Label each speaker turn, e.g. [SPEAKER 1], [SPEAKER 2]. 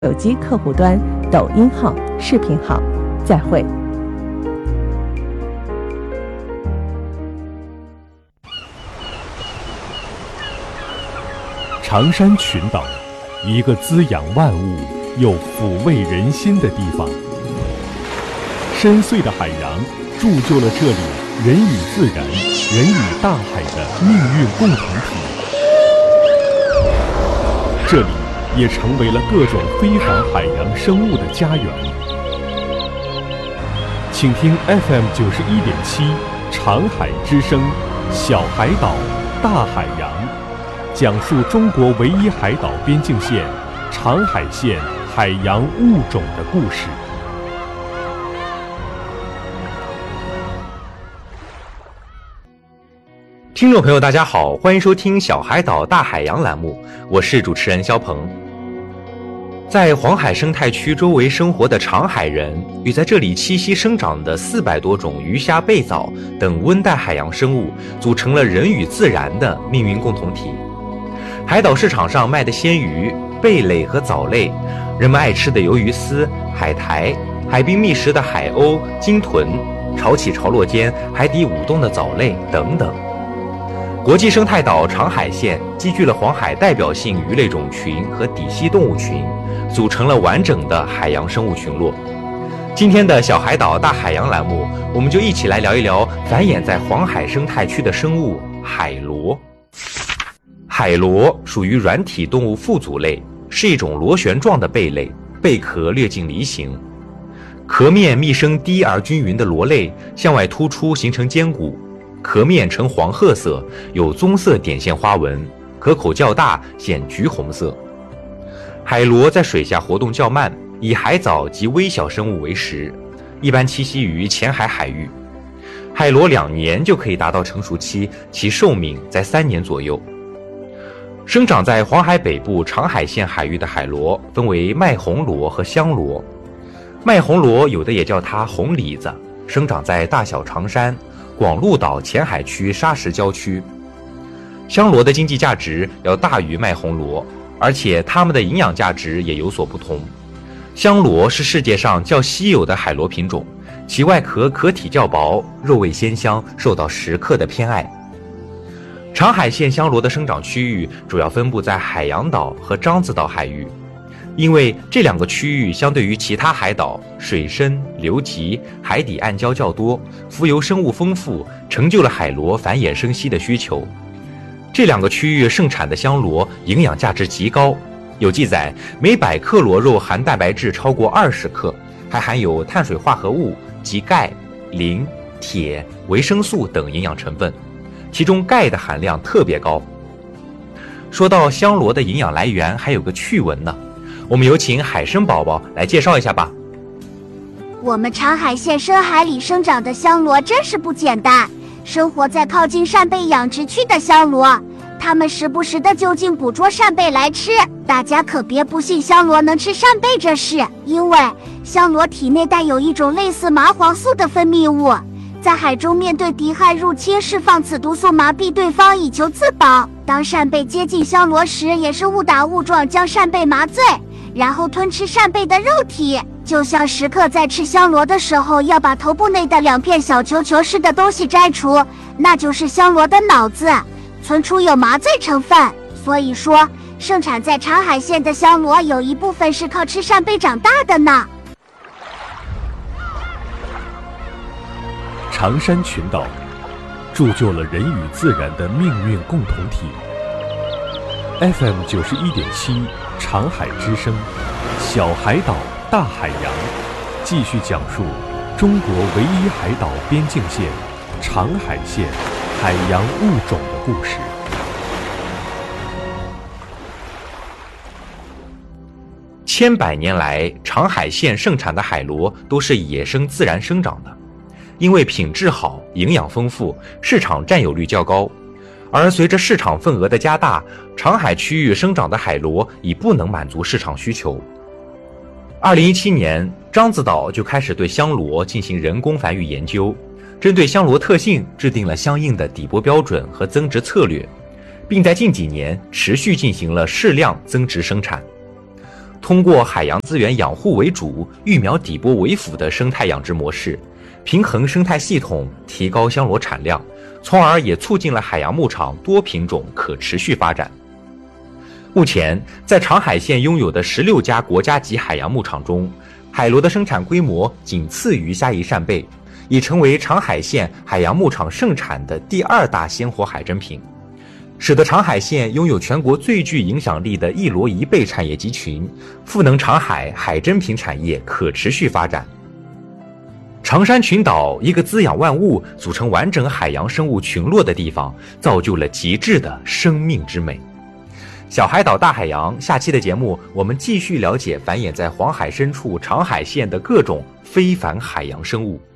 [SPEAKER 1] 手机客户端、抖音号、视频号。再会。
[SPEAKER 2] 长山群岛，一个滋养万物又抚慰人心的地方。深邃的海洋铸就了这里人与自然、人与大海的命运共同体。这里也成为了各种非凡海洋生物的家园。请听 FM91.7长海之声，小海岛，大海洋，讲述中国唯一海岛边境线长海县海洋物种的故事。
[SPEAKER 3] 听众朋友大家好，欢迎收听小海岛大海洋栏目，我是主持人肖鹏。在黄海生态区周围生活的长海人与在这里栖息生长的400多种鱼虾贝藻等温带海洋生物组成了人与自然的命运共同体。海岛市场上卖的鲜鱼、贝类和藻类，人们爱吃的鱿鱼丝、海苔，海滨觅食的海鸥、鲸豚，潮起潮落间海底舞动的藻类等等。国际生态岛长海县集聚了黄海代表性鱼类种群和底栖动物群，组成了完整的海洋生物群落。今天的小海岛大海洋栏目，我们就一起来聊一聊繁衍在黄海生态区的生物海螺。海螺属于软体动物腹足类，是一种螺旋状的贝类，贝壳略近梨形，壳面密生低而均匀的螺类向外突出，形成尖骨，壳面呈黄褐色，有棕色点线花纹，壳口较大，显橘红色。海螺在水下活动较慢，以海藻及微小生物为食，一般栖息于浅海海域。海螺2年就可以达到成熟期，其寿命在3年左右。生长在黄海北部长海县海域的海螺分为麦红螺和香螺。麦红螺有的也叫它红梨子，生长在大小长山、广鹿岛前海区沙石礁区。香螺的经济价值要大于麦红螺，而且它们的营养价值也有所不同。香螺是世界上较稀有的海螺品种，其外壳壳体较薄，肉味鲜香，受到食客的偏爱。长海县香螺的生长区域主要分布在海洋岛和獐子岛海域，因为这2个区域相对于其他海岛水深、流急、海底暗礁较多，浮游生物丰富，成就了海螺繁衍生息的需求。这2个区域盛产的香螺营养价值极高，有记载每100克螺肉含蛋白质超过20克，还含有碳水化合物及钙、磷、铁、维生素等营养成分，其中钙的含量特别高。说到香螺的营养来源，还有个趣闻呢，我们有请海参宝宝来介绍一下吧。
[SPEAKER 4] 我们长海县深海里生长的香螺真是不简单，生活在靠近扇贝养殖区的香螺，它们时不时的就近捕捉扇贝来吃，大家可别不信香螺能吃扇贝这事，因为香螺体内带有一种类似麻黄素的分泌物，在海中面对敌害入侵释放此毒素麻痹对方以求自保。当扇贝接近香螺时，也是误打误撞将扇贝麻醉，然后吞吃扇贝的肉体，就像食客在吃香螺的时候要把头部内的2片小球球似的东西摘除，那就是香螺的脑子，存储有麻醉成分。所以说盛产在长海县的香螺有一部分是靠吃扇贝长大的呢。
[SPEAKER 2] 长山群岛铸就了人与自然的命运共同体。FM91.7长海之声，小海岛大海洋，继续讲述中国唯一海岛边境线长海县海洋物种的故事。
[SPEAKER 3] 千百年来，长海县盛产的海螺都是野生自然生长的，因为品质好、营养丰富，市场占有率较高。而随着市场份额的加大，长海区域生长的海螺已不能满足市场需求。2017年，獐子岛就开始对香螺进行人工繁育研究，针对香螺特性制定了相应的底波标准和增殖策略，并在近几年持续进行了适量增殖生产。 通过海洋资源养护为主、育苗底部为辅的生态养殖模式，平衡生态系统，提高香螺产量，从而也促进了海洋牧场多品种可持续发展。目前，在长海县拥有的16家国家级海洋牧场中，海螺的生产规模仅次于嘉义扇贝，已成为长海县海洋牧场盛产的第2大鲜活海珍品，使得长海县拥有全国最具影响力的一螺一贝产业集群，赋能长海海珍品产业可持续发展。长山群岛，一个滋养万物、组成完整海洋生物群落的地方，造就了极致的生命之美。小海岛大海洋，下期的节目我们继续了解繁衍在黄海深处长海县的各种非凡海洋生物。